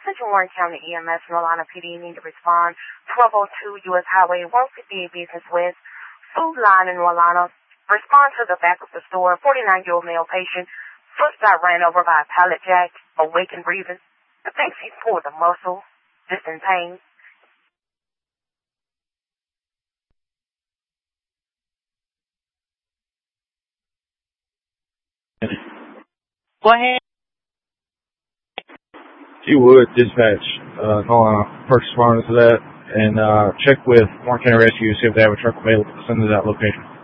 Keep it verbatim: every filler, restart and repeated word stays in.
Central Warren County E M S and Rolando P D need to respond. twelve oh two U S Highway one fifty-eight Business West, Food Line in Rolando. Respond to the back of the store. forty-nine-year-old male patient. Foot got ran over by a pallet jack. Awake and breathing. The thinks he pulled a muscle. Just in pain. Go ahead. If you would, dispatch, uh, call on a first responder to that, and uh, check with Warren County Rescue, see if they have a truck available to send to that location.